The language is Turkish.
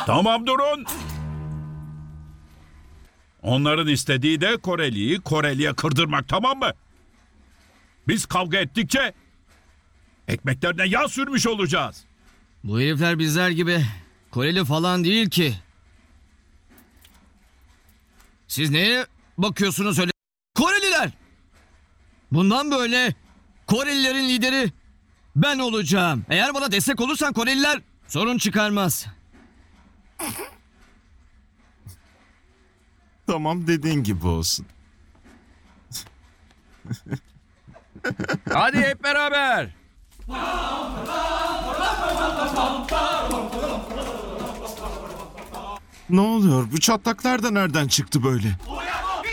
Tamam durun. Onların istediği de Koreli'ye kırdırmak, tamam mı? Biz kavga ettikçe ekmeklerine yağ sürmüş olacağız. Bu herifler bizler gibi Koreli falan değil ki. Siz neye bakıyorsunuz öyle? Koreliler! Bundan böyle Korelilerin lideri ben olacağım. Eğer bana destek olursan Koreliler sorun çıkarmaz. Tamam, dediğin gibi olsun. Hadi hep beraber. Ne oluyor? Bu çatlaklar da nereden çıktı böyle?